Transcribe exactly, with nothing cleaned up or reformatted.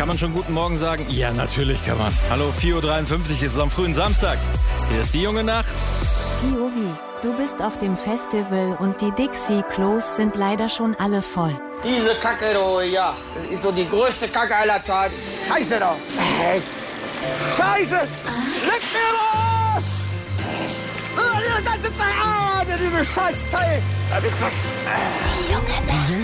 Kann man schon guten Morgen sagen? Ja, natürlich kann man. Hallo, vier Uhr dreiundfünfzig ist es am frühen Samstag. Hier ist die junge Nacht. P O V, du bist auf dem Festival und die Dixie-Klos sind leider schon alle voll. Diese Kacke, oh, ja, das ist so die größte Kacke aller Zeiten. Scheiße doch. Scheiße! Leck mir los! Die ganze Zeit, ah, diese Scheißteil. Die junge Nacht.